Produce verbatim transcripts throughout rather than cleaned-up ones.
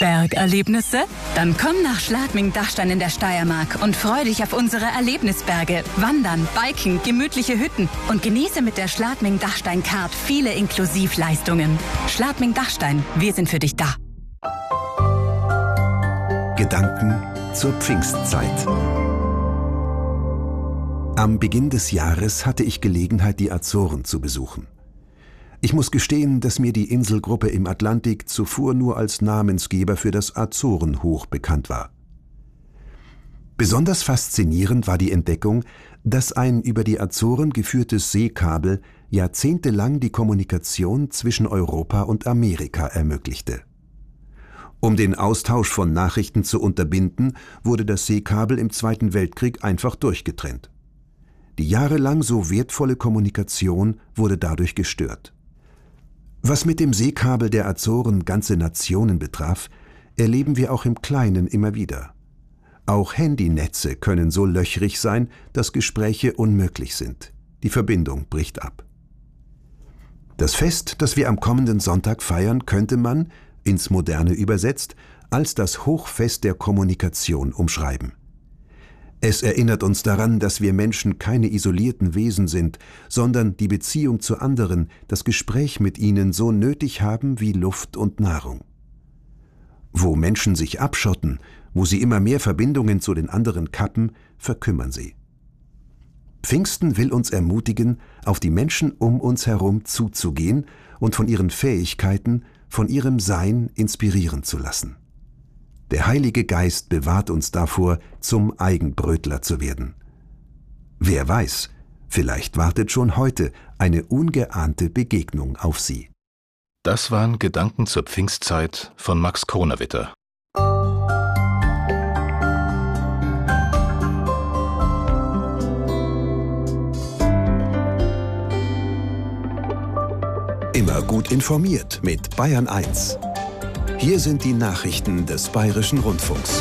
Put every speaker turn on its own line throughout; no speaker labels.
Bergerlebnisse? Dann komm nach Schladming-Dachstein in der Steiermark und freu dich auf unsere Erlebnisberge. Wandern, Biken, gemütliche Hütten und genieße mit der Schladming-Dachstein-Card viele Inklusivleistungen. Schladming-Dachstein, wir sind für dich da.
Gedanken zur Pfingstzeit. Am Beginn des Jahres hatte ich Gelegenheit, die Azoren zu besuchen. Ich muss gestehen, dass mir die Inselgruppe im Atlantik zuvor nur als Namensgeber für das Azorenhoch bekannt war. Besonders faszinierend war die Entdeckung, dass ein über die Azoren geführtes Seekabel jahrzehntelang die Kommunikation zwischen Europa und Amerika ermöglichte. Um den Austausch von Nachrichten zu unterbinden, wurde das Seekabel im Zweiten Weltkrieg einfach durchgetrennt. Die jahrelang so wertvolle Kommunikation wurde dadurch gestört. Was mit dem Seekabel der Azoren ganze Nationen betraf, erleben wir auch im Kleinen immer wieder. Auch Handynetze können so löchrig sein, dass Gespräche unmöglich sind. Die Verbindung bricht ab. Das Fest, das wir am kommenden Sonntag feiern, könnte man, ins Moderne übersetzt, als das Hochfest der Kommunikation umschreiben. Es erinnert uns daran, dass wir Menschen keine isolierten Wesen sind, sondern die Beziehung zu anderen, das Gespräch mit ihnen so nötig haben wie Luft und Nahrung. Wo Menschen sich abschotten, wo sie immer mehr Verbindungen zu den anderen kappen, verkümmern sie. Pfingsten will uns ermutigen, auf die Menschen um uns herum zuzugehen und von ihren Fähigkeiten, von ihrem Sein inspirieren zu lassen. Der Heilige Geist bewahrt uns davor, zum Eigenbrötler zu werden. Wer weiß, vielleicht wartet schon heute eine ungeahnte Begegnung auf Sie.
Das waren Gedanken zur Pfingstzeit von Max Kronawitter.
Immer gut informiert mit Bayern eins. Hier sind die Nachrichten des Bayerischen Rundfunks.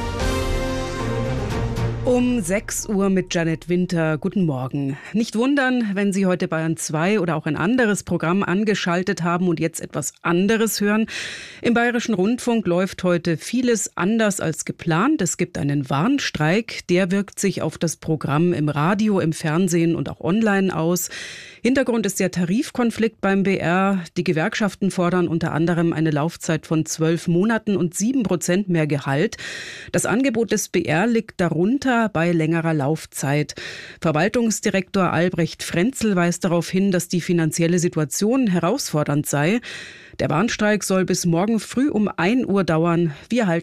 Um sechs Uhr mit Janet Winter. Guten Morgen. Nicht wundern, wenn Sie heute Bayern zwei oder auch ein anderes Programm angeschaltet haben und jetzt etwas anderes hören. Im Bayerischen Rundfunk läuft heute vieles anders als geplant. Es gibt einen Warnstreik, der wirkt sich auf das Programm im Radio, im Fernsehen und auch online aus. Hintergrund ist der Tarifkonflikt beim B R. Die Gewerkschaften fordern unter anderem eine Laufzeit von zwölf Monaten und sieben Prozent mehr Gehalt. Das Angebot des B R liegt darunter bei längerer Laufzeit. Verwaltungsdirektor Albrecht Frenzel weist darauf hin, dass die finanzielle Situation herausfordernd sei. Der Warnstreik soll bis morgen früh um ein Uhr dauern. Wir halten